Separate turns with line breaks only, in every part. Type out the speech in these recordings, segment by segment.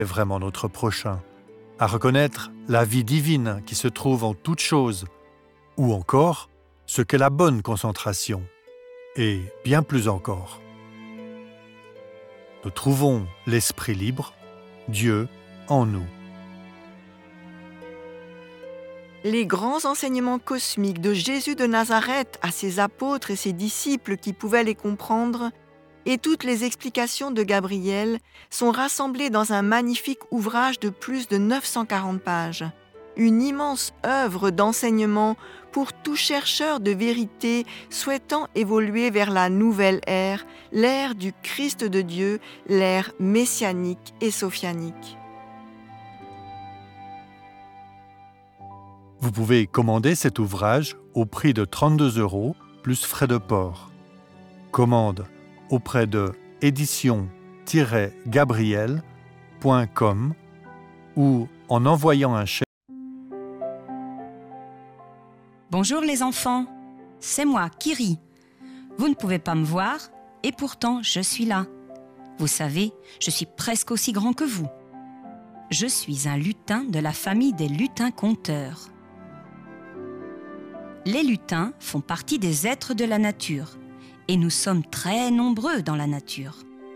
vraiment notre prochain, à reconnaître la vie divine qui se trouve en toutes choses, ou encore ce qu'est la bonne concentration, et bien plus encore. Nous trouvons l'esprit libre, Dieu en nous.
Les grands enseignements cosmiques de Jésus de Nazareth à ses apôtres et ses disciples qui pouvaient les comprendre, et toutes les explications de Gabriel sont rassemblées dans un magnifique ouvrage de plus de 940 pages. Une immense œuvre d'enseignement pour tout chercheur de vérité souhaitant évoluer vers la nouvelle ère, l'ère du Christ de Dieu, l'ère messianique et sophianique.
Vous pouvez commander cet ouvrage au prix de 32 € plus frais de port. Commande auprès de édition-gabriel.com ou en envoyant un chèque.
Bonjour les enfants, c'est moi, Kiri. Vous ne pouvez pas me voir et pourtant je suis là. Vous savez, je suis presque aussi grand que vous. Je suis un lutin de la famille des lutins-conteurs. Les lutins font partie des êtres de la nature et nous sommes très nombreux dans la nature.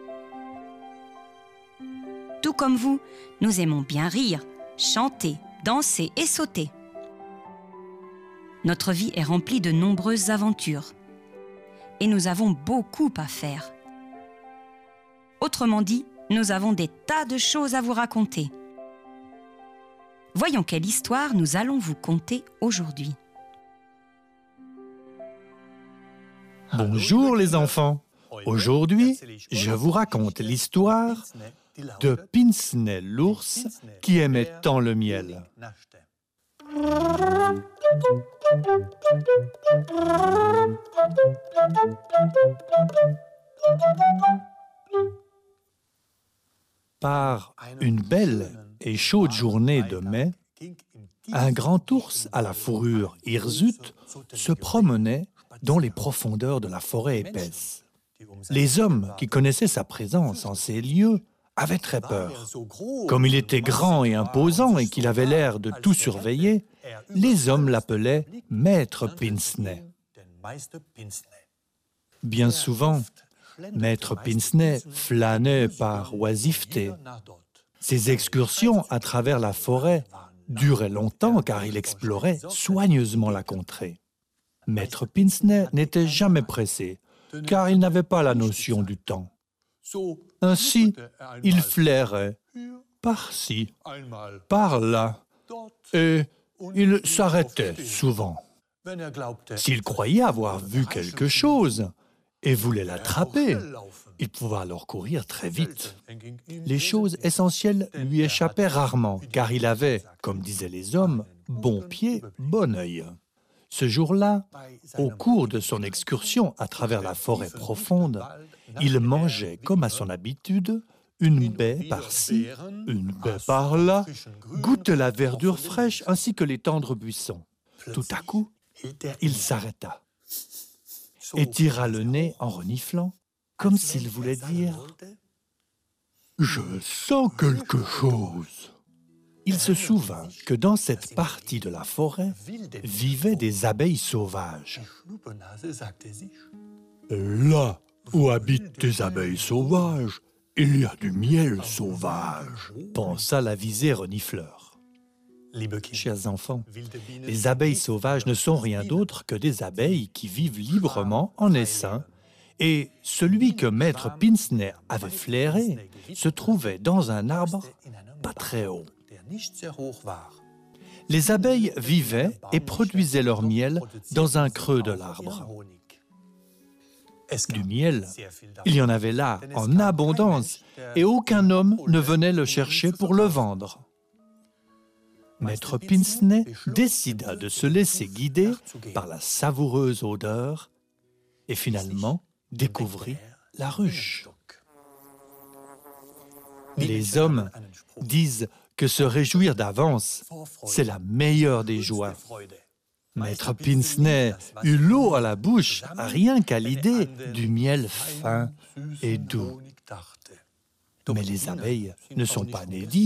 Tout comme vous, nous aimons bien rire, chanter, danser et sauter. Notre vie est remplie de nombreuses aventures et nous avons beaucoup à faire. Autrement dit, nous avons des tas de choses à vous raconter. Voyons quelle histoire nous allons vous conter aujourd'hui.
Bonjour les enfants. Aujourd'hui, je vous raconte l'histoire de Pince-Nez l'ours qui aimait tant le miel. Par une belle et chaude journée de mai, un grand ours à la fourrure hirsute se promenait dans les profondeurs de la forêt épaisse. Les hommes qui connaissaient sa présence en ces lieux avaient très peur. Comme il était grand et imposant et qu'il avait l'air de tout surveiller, les hommes l'appelaient Maître Pince-Nez. Bien souvent, Maître Pince-Nez flânait par oisiveté. Ses excursions à travers la forêt duraient longtemps car il explorait soigneusement la contrée. Maître Pince-Nez n'était jamais pressé, car il n'avait pas la notion du temps. Ainsi, il flairait par-ci, par-là, et il s'arrêtait souvent. S'il croyait avoir vu quelque chose et voulait l'attraper, il pouvait alors courir très vite. Les choses essentielles lui échappaient rarement, car il avait, comme disaient les hommes, bon pied, bon œil. Ce jour-là, au cours de son excursion à travers la forêt profonde, il mangeait, comme à son habitude, une baie par-ci, une baie par-là, goûtait la verdure fraîche ainsi que les tendres buissons. Tout à coup, il s'arrêta et tira le nez en reniflant, comme s'il voulait dire « Je sens quelque chose ». Il se souvint que dans cette partie de la forêt vivaient des abeilles sauvages. Là où habitent des abeilles sauvages, il y a du miel sauvage, pensa l'avisé renifleur. Chers enfants, les abeilles sauvages ne sont rien d'autre que des abeilles qui vivent librement en essaim, et celui que Maître Pince-Nez avait flairé se trouvait dans un arbre pas très haut. Les abeilles vivaient et produisaient leur miel dans un creux de l'arbre. Du miel, il y en avait là en abondance et aucun homme ne venait le chercher pour le vendre. Maître Pince-Nez décida de se laisser guider par la savoureuse odeur et finalement découvrit la ruche. Les hommes disent que se réjouir d'avance, c'est la meilleure des joies. Maître Pince-Nez eut l'eau à la bouche, rien qu'à l'idée du miel fin et doux. Mais les abeilles ne sont pas nées